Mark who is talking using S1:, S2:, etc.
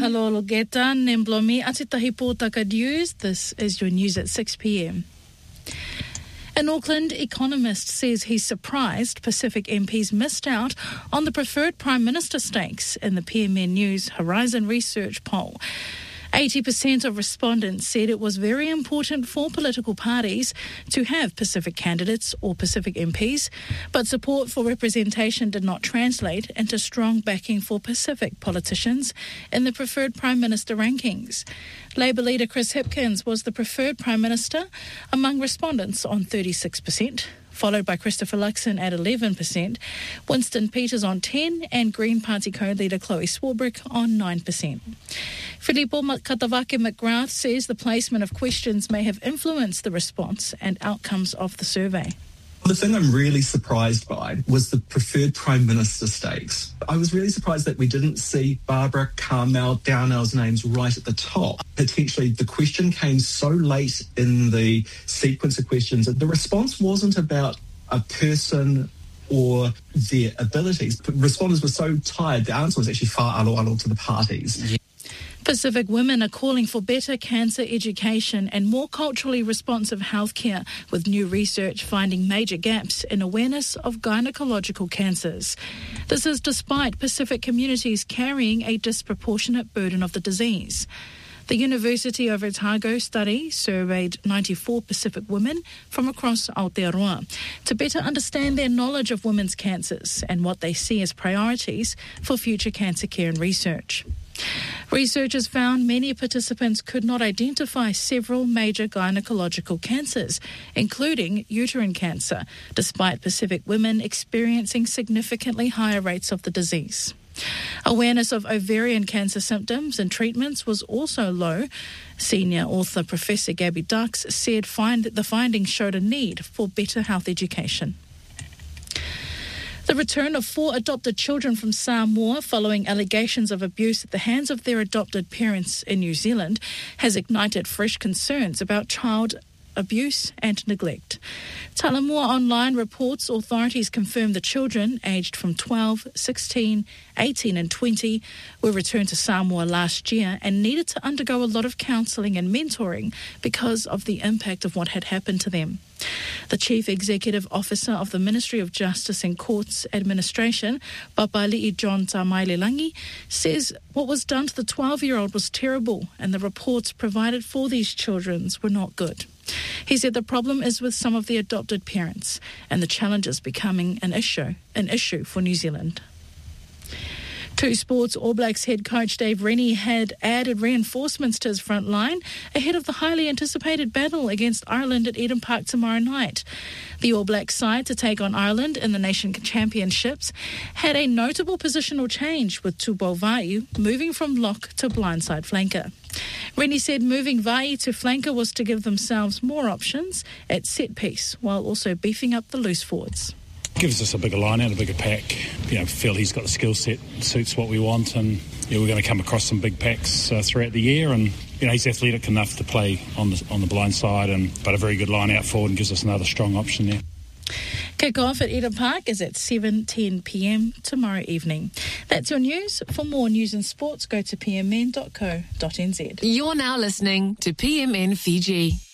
S1: Hello, Logeta, Nemblomi, Atitahi Pōtaka News. This is your news at 6 p.m. An Auckland economist says he's surprised Pacific MPs missed out on the preferred Prime Minister stakes in the PMN News Horizon Research poll. 80% of respondents said it was very important for political parties to have Pacific candidates or Pacific MPs, but support for representation did not translate into strong backing for Pacific politicians in the preferred Prime Minister rankings. Labour leader Chris Hipkins was the preferred Prime Minister among respondents on 36%. Followed by Christopher Luxon at 11%, Winston Peters on 10%, and Green Party co-leader Chloe Swarbrick on 9%. Filippo Katavake McGrath says the placement of questions may have influenced the response and outcomes of the survey.
S2: The thing I'm really surprised by was the preferred Prime Minister stakes. I was really surprised that we didn't see Barbara, Carmel, Darnell's names right at the top. Potentially the question came so late in the sequence of questions that the response wasn't about a person or their abilities. Respondents were so tired, the answer was actually far alo to the parties.
S1: Pacific women are calling for better cancer education and more culturally responsive healthcare, with new research finding major gaps in awareness of gynecological cancers. This is despite Pacific communities carrying a disproportionate burden of the disease. The University of Otago study surveyed 94 Pacific women from across Aotearoa to better understand their knowledge of women's cancers and what they see as priorities for future cancer care and research. Researchers found many participants could not identify several major gynecological cancers, including uterine cancer, despite Pacific women experiencing significantly higher rates of the disease. Awareness of ovarian cancer symptoms and treatments was also low. Senior author Professor Gabby Dux said the findings showed a need for better health education. The return of 4 adopted children from Samoa following allegations of abuse at the hands of their adopted parents in New Zealand has ignited fresh concerns about child abuse and neglect. Talamua Online reports authorities confirmed the children, aged from 12, 16, 18 and 20, were returned to Samoa last year and needed to undergo a lot of counselling and mentoring because of the impact of what had happened to them. The Chief Executive Officer of the Ministry of Justice and Courts Administration, Papali'i John Tamailelangi, says what was done to the 12-year-old was terrible and the reports provided for these children were not good. He said the problem is with some of the adopted parents and the challenges becoming an issue for New Zealand. Two Sports All Blacks head coach Dave Rennie had added reinforcements to his front line ahead of the highly anticipated battle against Ireland at Eden Park tomorrow night. The All Blacks side to take on Ireland in the Nation Championships had a notable positional change, with Tupou Vaa'i moving from lock to blindside flanker. Rennie said moving Vaa'i to flanker was to give themselves more options at set piece while also beefing up the loose forwards.
S3: Gives us a bigger line out, a bigger pack. Feel he's got the skill set, suits what we want, and we're going to come across some big packs throughout the year. And he's athletic enough to play on the blind side, but a very good line out forward and gives us another strong option there.
S1: Kick-off at Eden Park is at 7:10 p.m. tomorrow evening. That's your news. For more news and sports, go to pmn.co.nz.
S4: You're now listening to PMN Fiji.